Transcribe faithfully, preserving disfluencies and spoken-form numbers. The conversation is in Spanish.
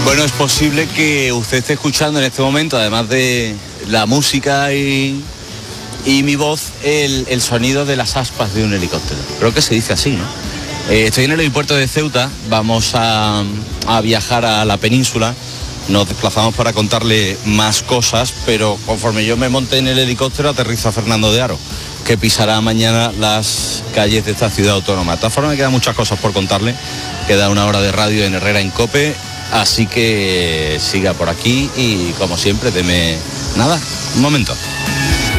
Bueno, es posible que usted esté escuchando en este momento, además de la música y, y mi voz, el, el sonido de las aspas de un helicóptero. Creo que se dice así, ¿no? Eh, estoy en el aeropuerto de Ceuta, vamos a, a viajar a la península, nos desplazamos para contarle más cosas, pero conforme yo me monte en el helicóptero aterriza Fernando de Aro, que pisará mañana las calles de esta ciudad autónoma. De todas formas, me quedan muchas cosas por contarle, queda una hora de radio en Herrera en COPE, así que siga por aquí y como siempre, deme nada, un momento.